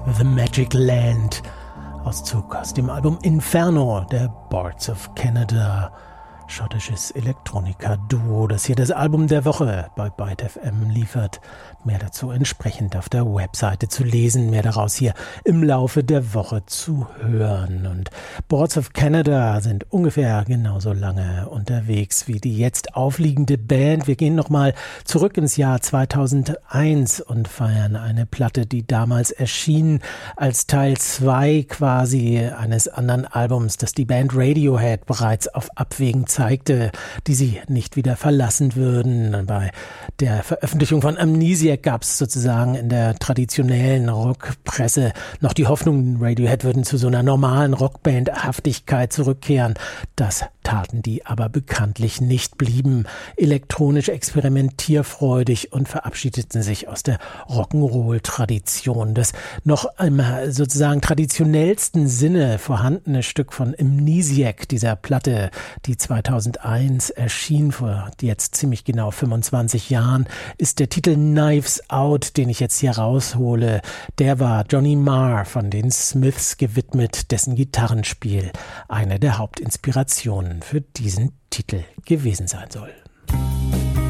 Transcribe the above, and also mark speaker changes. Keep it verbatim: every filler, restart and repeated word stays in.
Speaker 1: The Magic Land. Auszug aus dem Album Inferno der Boards of Canada. Schottisches Elektronika-Duo, das hier das Album der Woche bei Byte F M liefert. Mehr dazu entsprechend auf der Webseite zu lesen, mehr daraus hier im Laufe der Woche zu hören. Und Boards of Canada sind ungefähr genauso lange unterwegs wie die jetzt aufliegende Band. Wir gehen nochmal zurück ins Jahr zweitausendeins und feiern eine Platte, die damals erschien als Teil zwei quasi eines anderen Albums, das die Band Radiohead bereits auf Abwägen zeigte, die sie nicht wieder verlassen würden. Bei der Veröffentlichung von Amnesiac gab es sozusagen in der traditionellen Rockpresse noch die Hoffnung, Radiohead würden zu so einer normalen Rockband-Haftigkeit zurückkehren. Das taten die aber bekanntlich nicht, blieben elektronisch experimentierfreudig und verabschiedeten sich aus der Rock'n'Roll-Tradition. Das noch im sozusagen traditionellsten Sinne vorhandene Stück von Amnesiac, dieser Platte, die zweitausendeins erschien, vor jetzt ziemlich genau fünfundzwanzig Jahren, ist der Titel Knives Out, den ich jetzt hier raushole. Der war Johnny Marr von den Smiths gewidmet, dessen Gitarrenspiel eine der Hauptinspirationen für diesen Titel gewesen sein soll.